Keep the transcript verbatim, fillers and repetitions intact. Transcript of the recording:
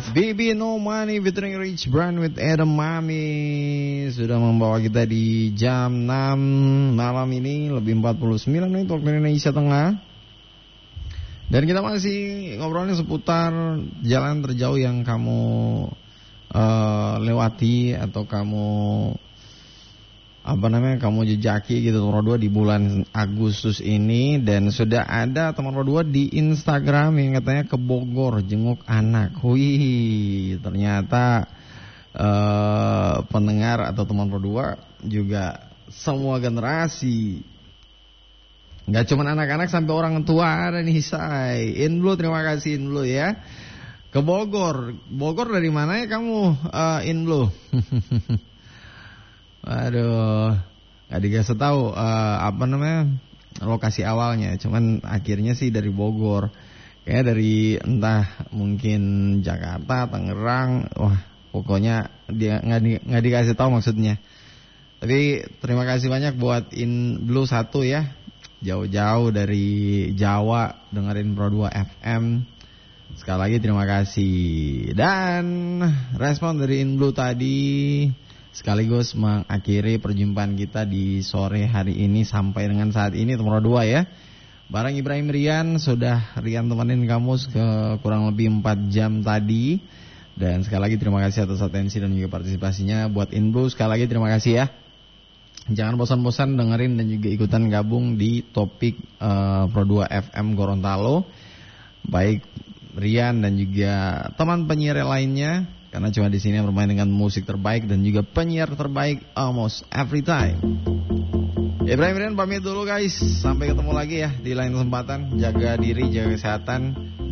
Baby No Money featuring Rich Brian with Adam Mami sudah membawa kita di jam enam malam ini, lebih empat puluh sembilan menit waktu Indonesia Tengah. Dan kita masih ngobrolnya seputar jalan terjauh yang kamu uh, lewati atau kamu apa namanya kamu jejaki gitu nomor dua di bulan Agustus ini. Dan sudah ada teman nomor dua di Instagram yang katanya ke Bogor jenguk anak. Wih, ternyata uh, pendengar atau teman nomor dua juga semua generasi, nggak cuma anak-anak sampai orang tua ada nih. Say Inblu, terima kasih Inblu ya, ke Bogor. Bogor dari mana ya kamu uh, Inblu? Aduh, nggak dikasih tahu uh, apa namanya lokasi awalnya. Cuman akhirnya sih dari Bogor. Kayak dari entah mungkin Jakarta, Tangerang. Wah, pokoknya dia nggak di, nggak dikasih tahu maksudnya. Tapi terima kasih banyak buat In Blue satu ya. Jauh-jauh dari Jawa dengerin Pro dua F M. Sekali lagi terima kasih. Dan respon dari In Blue tadi sekaligus mengakhiri perjumpaan kita di sore hari ini sampai dengan saat ini nomor dua ya. Barang Ibrahim Rian, sudah Rian temenin kamu ke kurang lebih empat jam tadi. Dan sekali lagi terima kasih atas atensi dan juga partisipasinya. Buat Inblu sekali lagi terima kasih ya. Jangan bosan-bosan dengerin dan juga ikutan gabung di topik uh, Pro dua F M Gorontalo. Baik Rian dan juga teman penyiar lainnya. Karena cuma di sini yang bermain dengan musik terbaik dan juga penyiar terbaik almost every time. Ibrahim Rian pamit dulu guys. Sampai ketemu lagi ya di lain kesempatan. Jaga diri, jaga kesehatan.